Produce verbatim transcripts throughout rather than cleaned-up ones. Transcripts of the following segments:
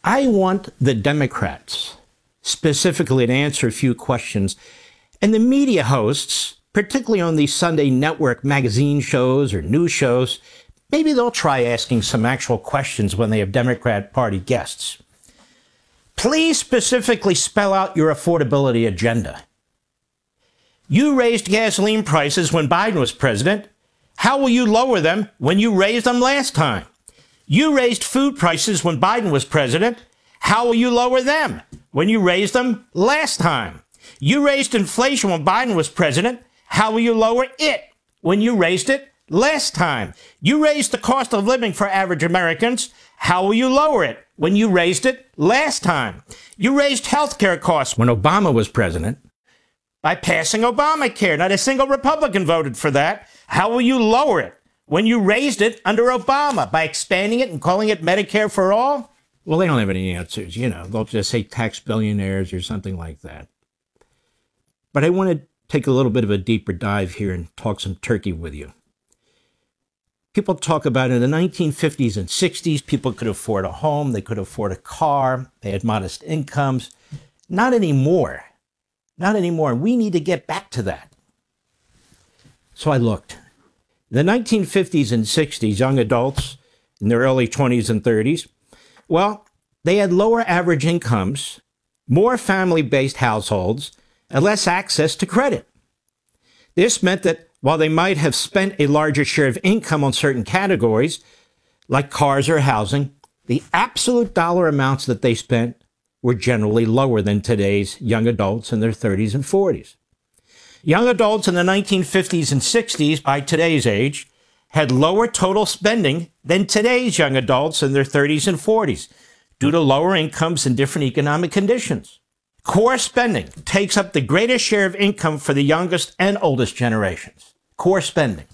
I want the Democrats specifically to answer a few questions, and the media hosts, particularly on these Sunday network magazine shows or news shows, maybe they'll try asking some actual questions when they have Democrat Party guests. Please specifically spell out your affordability agenda. You raised gasoline prices when Biden was president. How will you lower them when you raised them last time? You raised food prices when Biden was president. How will you lower them when you raised them last time? You raised inflation when Biden was president. How will you lower it when you raised it last time? You raised the cost of living for average Americans. How will you lower it when you raised it last time? You raised health care costs when Obama was president by passing Obamacare. Not a single Republican voted for that. How will you lower it when you raised it under Obama? By expanding it and calling it Medicare for all? Well, they don't have any answers. You know, they'll just say tax billionaires or something like that. But I want to take a little bit of a deeper dive here and talk some turkey with you. People talk about in the nineteen fifties and sixties, people could afford a home, they could afford a car, they had modest incomes. Not anymore. Not anymore. We need to get back to that. So I looked. In the nineteen fifties and sixties, young adults in their early twenties and thirties, well, they had lower average incomes, more family-based households, and less access to credit. This meant that while they might have spent a larger share of income on certain categories, like cars or housing, the absolute dollar amounts that they spent were generally lower than today's young adults in their thirties and forties. Young adults in the nineteen fifties and sixties, by today's age, had lower total spending than today's young adults in their thirties and forties due to lower incomes and different economic conditions. Core spending takes up the greatest share of income for the youngest and oldest generations. Core spending.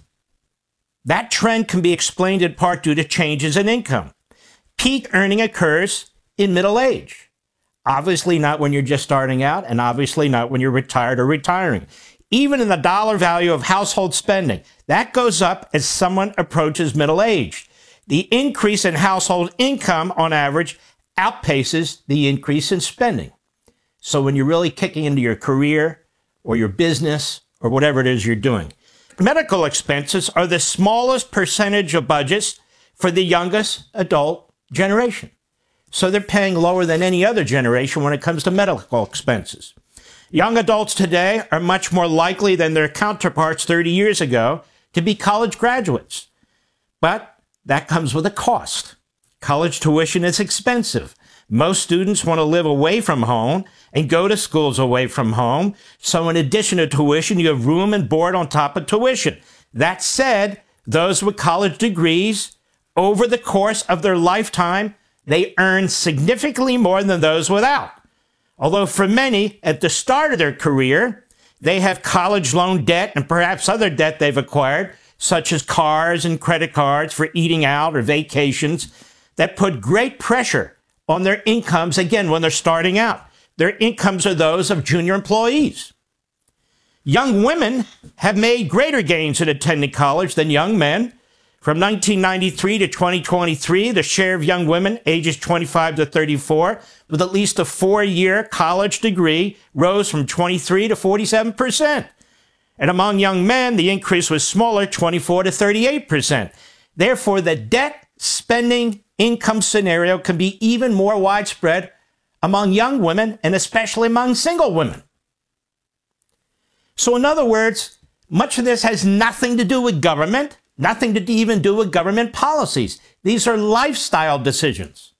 That trend can be explained in part due to changes in income. Peak earning occurs in middle age. Obviously not when you're just starting out, and obviously not when you're retired or retiring. Even in the dollar value of household spending, that goes up as someone approaches middle age. The increase in household income on average outpaces the increase in spending. So when you're really kicking into your career or your business or whatever it is you're doing, medical expenses are the smallest percentage of budgets for the youngest adult generation. So they're paying lower than any other generation when it comes to medical expenses. Young adults today are much more likely than their counterparts thirty years ago to be college graduates. But that comes with a cost. College tuition is expensive. Most students want to live away from home and go to schools away from home. So in addition to tuition, you have room and board on top of tuition. That said, those with college degrees, over the course of their lifetime, they earn significantly more than those without. Although for many, at the start of their career, they have college loan debt and perhaps other debt they've acquired, such as cars and credit cards for eating out or vacations, that put great pressure on their incomes, again, when they're starting out. Their incomes are those of junior employees. Young women have made greater gains in attending college than young men. From nineteen ninety-three to twenty twenty-three, the share of young women ages twenty-five to thirty-four with at least a four-year college degree rose from twenty-three to forty-seven percent. And among young men, the increase was smaller, twenty-four to thirty-eight percent. Therefore, the debt spending income scenario can be even more widespread among young women and especially among single women. So in other words, much of this has nothing to do with government, nothing to even do with government policies. These are lifestyle decisions.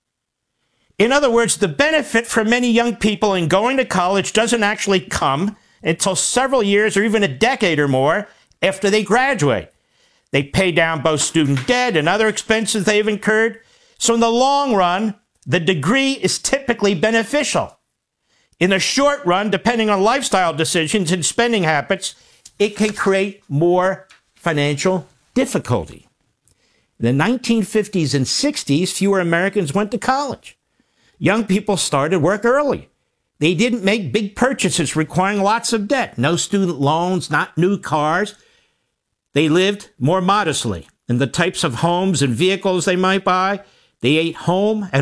In other words, the benefit for many young people in going to college doesn't actually come until several years or even a decade or more after they graduate. They pay down both student debt and other expenses they've incurred. So in the long run, the degree is typically beneficial. In the short run, depending on lifestyle decisions and spending habits, it can create more financial difficulty. In the nineteen fifties and sixties, fewer Americans went to college. Young people started work early. They didn't make big purchases requiring lots of debt. No student loans, not new cars. They lived more modestly in the types of homes and vehicles they might buy. They ate home at